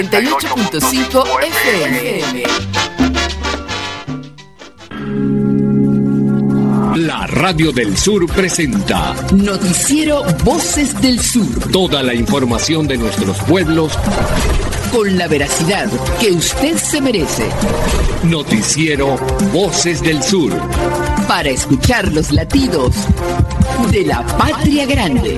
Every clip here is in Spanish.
98.5 FM. La Radio del Sur presenta Noticiero Voces del Sur. Toda la información de nuestros pueblos con la veracidad que usted se merece. Noticiero Voces del Sur. Para escuchar los latidos de la patria grande.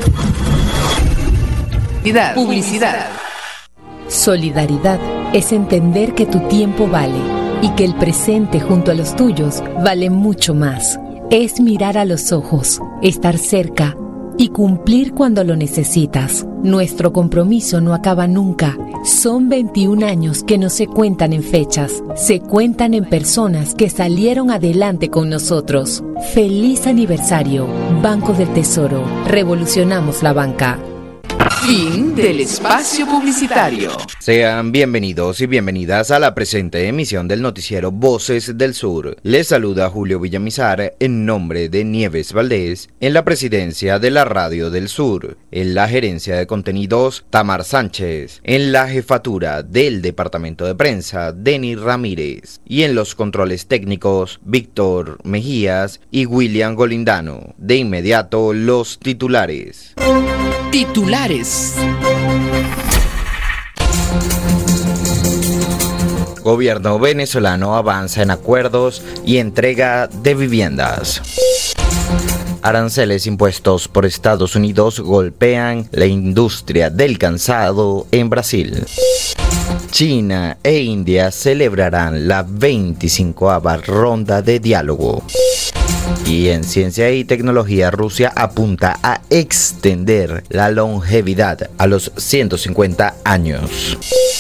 Publicidad. Solidaridad es entender que tu tiempo vale y que el presente junto a los tuyos vale mucho más. Es mirar a los ojos, estar cerca y cumplir cuando lo necesitas. Nuestro compromiso no acaba nunca. Son 21 años que no se cuentan en fechas, se cuentan en personas que salieron adelante con nosotros. ¡Feliz aniversario! Banco del Tesoro. Revolucionamos la banca. Fin del espacio publicitario. Sean bienvenidos y bienvenidas a la presente emisión del noticiero Voces del Sur. Les saluda Julio Villamizar en nombre de Nieves Valdés en la presidencia de la Radio del Sur. En la gerencia de contenidos, Tamar Sánchez. En la jefatura del departamento de prensa, Denis Ramírez. Y en los controles técnicos, Víctor Mejías y William Golindano. De inmediato, los titulares. Gobierno venezolano avanza en acuerdos y entrega de viviendas. Aranceles impuestos por Estados Unidos golpean la industria del calzado en Brasil. China e India celebrarán la 25ª ronda de diálogo. Y en ciencia y tecnología, Rusia apunta a extender la longevidad a los 150 años.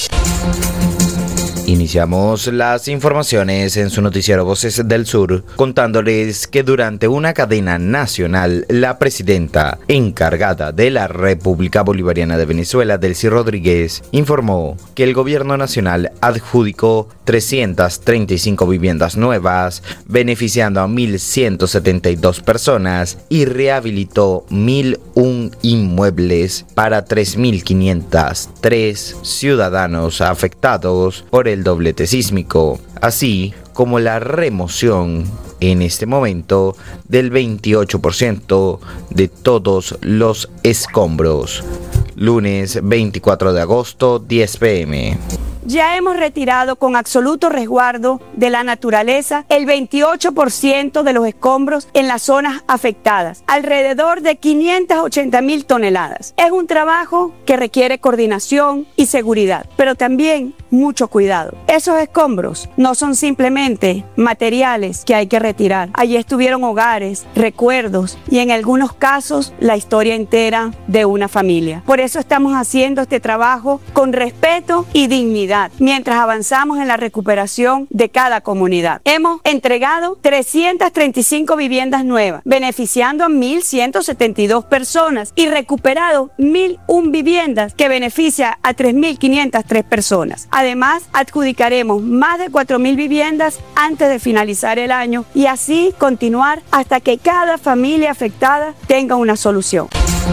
Iniciamos las informaciones en su noticiero Voces del Sur, contándoles que durante una cadena nacional, la presidenta encargada de la República Bolivariana de Venezuela, Delcy Rodríguez, informó que el gobierno nacional adjudicó 335 viviendas nuevas, beneficiando a 1.172 personas y rehabilitó 1.001 inmuebles para 3.503 ciudadanos afectados por el doblete sísmico, así como la remoción en este momento del 28% de todos los escombros. Lunes 24 de agosto, 10 p.m. Ya hemos retirado con absoluto resguardo de la naturaleza el 28% de los escombros en las zonas afectadas, alrededor de 580.000 toneladas. Es un trabajo que requiere coordinación y seguridad, pero también mucho cuidado. Esos escombros no son simplemente materiales que hay que retirar. Allí estuvieron hogares, recuerdos y en algunos casos la historia entera de una familia. Por eso estamos haciendo este trabajo con respeto y dignidad, mientras avanzamos en la recuperación de cada comunidad. Hemos entregado 335 viviendas nuevas, beneficiando a 1.172 personas y recuperado 1.001 viviendas que beneficia a 3.503 personas. Además, adjudicaremos más de 4.000 viviendas antes de finalizar el año y así continuar hasta que cada familia afectada tenga una solución.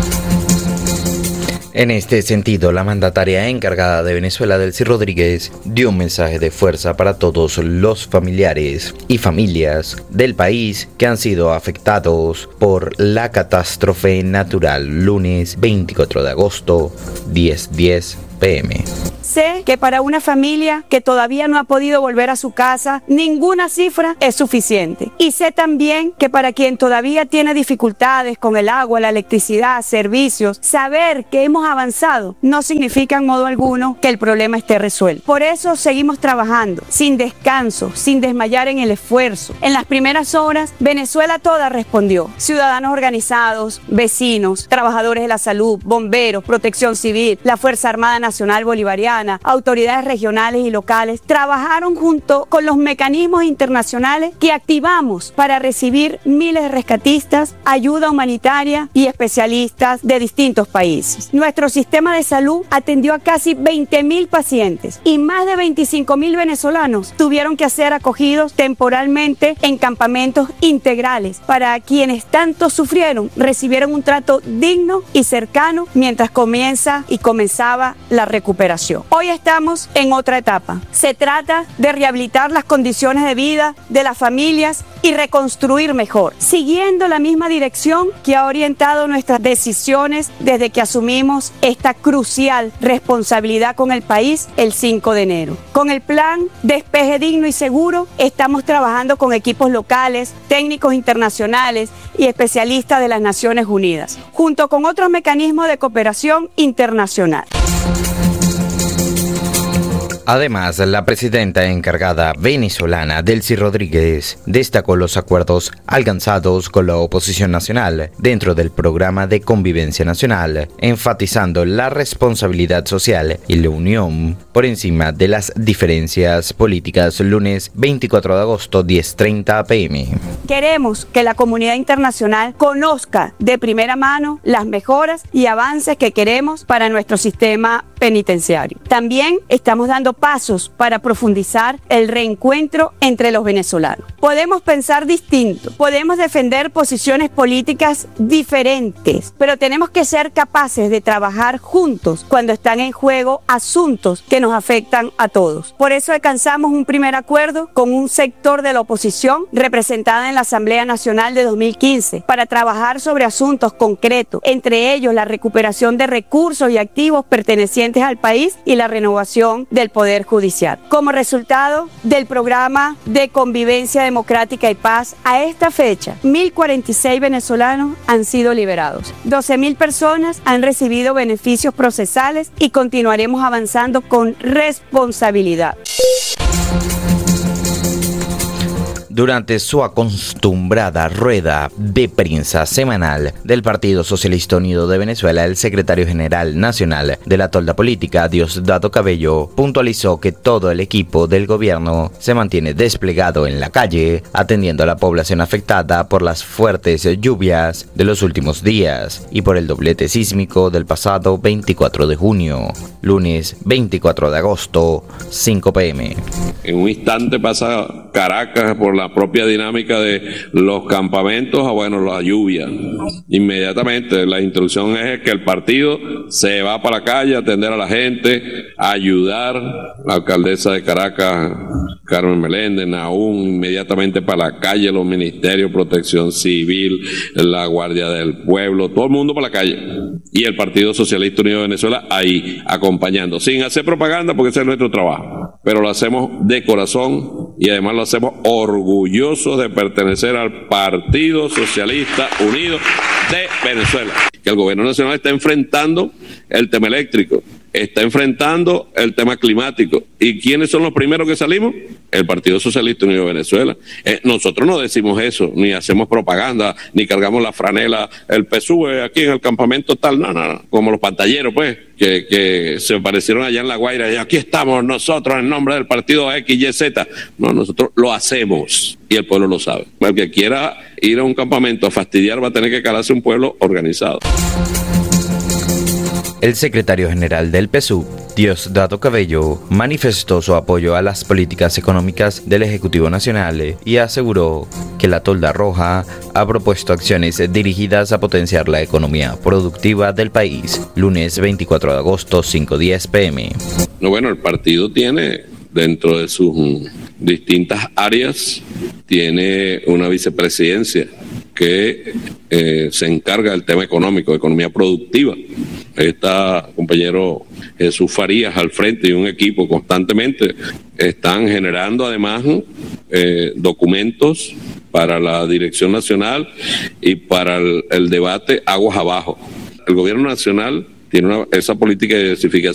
En este sentido, la mandataria encargada de Venezuela, Delcy Rodríguez, dio un mensaje de fuerza para todos los familiares y familias del país que han sido afectados por la catástrofe natural. Lunes 24 de agosto, 10:10 p.m. Sé que para una familia que todavía no ha podido volver a su casa, ninguna cifra es suficiente. Y sé también que para quien todavía tiene dificultades con el agua, la electricidad, servicios, saber que hemos avanzado no significa en modo alguno que el problema esté resuelto. Por eso seguimos trabajando, sin descanso, sin desmayar en el esfuerzo. En las primeras horas, Venezuela toda respondió. Ciudadanos organizados, vecinos, trabajadores de la salud, bomberos, protección civil, la Fuerza Armada Nacional Bolivariana, autoridades regionales y locales trabajaron junto con los mecanismos internacionales que activamos para recibir miles de rescatistas, ayuda humanitaria y especialistas de distintos países. Nuestro sistema de salud atendió a casi 20.000 pacientes y más de 25.000 venezolanos tuvieron que ser acogidos temporalmente en campamentos integrales. Para quienes tanto sufrieron, recibieron un trato digno y cercano mientras comenzaba la recuperación. Hoy estamos en otra etapa. Se trata de rehabilitar las condiciones de vida de las familias y reconstruir mejor, siguiendo la misma dirección que ha orientado nuestras decisiones desde que asumimos esta crucial responsabilidad con el país el 5 de enero. Con el plan Despeje Digno y Seguro estamos trabajando con equipos locales, técnicos internacionales y especialistas de las Naciones Unidas, junto con otros mecanismos de cooperación internacional. Además, la presidenta encargada venezolana, Delcy Rodríguez, destacó los acuerdos alcanzados con la oposición nacional dentro del programa de convivencia nacional, enfatizando la responsabilidad social y la unión por encima de las diferencias políticas. Lunes 24 de agosto, 10:30 p.m. Queremos que la comunidad internacional conozca de primera mano las mejoras y avances que queremos para nuestro sistema penitenciario. También estamos dando pasos para profundizar el reencuentro entre los venezolanos. Podemos pensar distinto, podemos defender posiciones políticas diferentes, pero tenemos que ser capaces de trabajar juntos cuando están en juego asuntos que nos afectan a todos. Por eso alcanzamos un primer acuerdo con un sector de la oposición representada en la Asamblea Nacional de 2015 para trabajar sobre asuntos concretos, entre ellos la recuperación de recursos y activos pertenecientes al país y la renovación del Poder Judicial. Como resultado del programa de convivencia democrática y paz, a esta fecha, 1.046 venezolanos han sido liberados. 12.000 personas han recibido beneficios procesales y continuaremos avanzando con responsabilidad. Durante su acostumbrada rueda de prensa semanal del Partido Socialista Unido de Venezuela, el secretario general nacional de la tolda política, Diosdado Cabello, puntualizó que todo el equipo del gobierno se mantiene desplegado en la calle, atendiendo a la población afectada por las fuertes lluvias de los últimos días y por el doblete sísmico del pasado 24 de junio, lunes 24 de agosto, 5 p.m. En un instante pasa Caracas por la propia dinámica de los campamentos a la lluvia. Inmediatamente la instrucción es que el partido se va para la calle a atender a la gente, a ayudar. La alcaldesa de Caracas, Carmen Meléndez, Naún, inmediatamente para la calle, los ministerios, Protección Civil, la Guardia del Pueblo, todo el mundo para la calle. Y el Partido Socialista Unido de Venezuela ahí, acompañando, sin hacer propaganda porque ese es nuestro trabajo. Pero lo hacemos de corazón y además lo hacemos orgullosos de pertenecer al Partido Socialista Unido de Venezuela. Que el gobierno nacional está enfrentando el tema eléctrico, está enfrentando el tema climático. ¿Y quiénes son los primeros que salimos? El Partido Socialista Unido de Venezuela. Nosotros no decimos eso, ni hacemos propaganda, ni cargamos la franela, el PSUV aquí en el campamento tal, no, como los pantalleros pues, que se aparecieron allá en La Guaira y aquí estamos nosotros en nombre del partido XYZ. No, nosotros lo hacemos y el pueblo lo sabe. El que quiera ir a un campamento a fastidiar va a tener que calarse un pueblo organizado. El secretario general del PSUV, Diosdado Cabello, manifestó su apoyo a las políticas económicas del Ejecutivo Nacional y aseguró que la Tolda Roja ha propuesto acciones dirigidas a potenciar la economía productiva del país. Lunes 24 de agosto, 5:10 p.m. El partido tiene dentro de sus distintas áreas, tiene una vicepresidencia que se encarga del tema económico, de economía productiva. Está compañero Jesús Farías al frente y un equipo constantemente están generando además documentos para la dirección nacional y para el debate aguas abajo. El gobierno nacional tiene esa política de diversificación